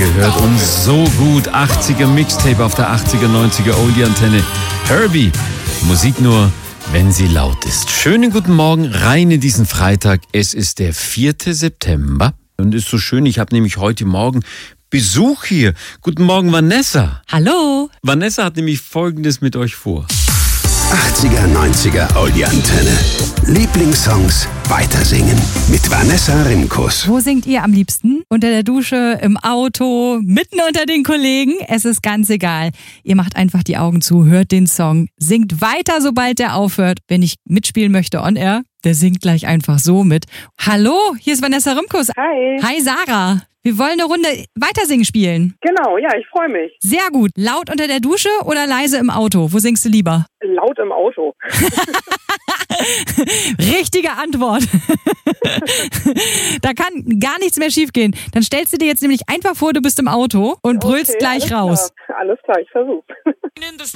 gehört und so gut. 80er Mixtape auf der 80er, 90er Oldie-Antenne. Herbie. Musik nur, wenn sie laut ist. Schönen guten Morgen rein in diesen Freitag. Es ist der 4. September und ist so schön. Ich habe nämlich heute Morgen Besuch hier. Guten Morgen, Vanessa. Hallo. Vanessa hat nämlich Folgendes mit euch vor. 80er, 90er Audi-Antenne. Lieblingssongs weitersingen mit Vanessa Rimkus. Wo singt ihr am liebsten? Unter der Dusche, im Auto, mitten unter den Kollegen? Es ist ganz egal. Ihr macht einfach die Augen zu, hört den Song, singt weiter, sobald der aufhört. Wenn ich mitspielen möchte on air, der singt gleich einfach so mit. Hallo, hier ist Vanessa Rimkus. Hi. Hi Sarah. Wir wollen eine Runde Weitersingen spielen. Genau, ja, ich freue mich. Sehr gut. Laut unter der Dusche oder leise im Auto? Wo singst du lieber? Laut im Auto. Richtige Antwort. Da kann gar nichts mehr schiefgehen. Dann stellst du dir jetzt nämlich einfach vor, du bist im Auto und brüllst gleich raus. Klar. Alles klar, ich versuch's.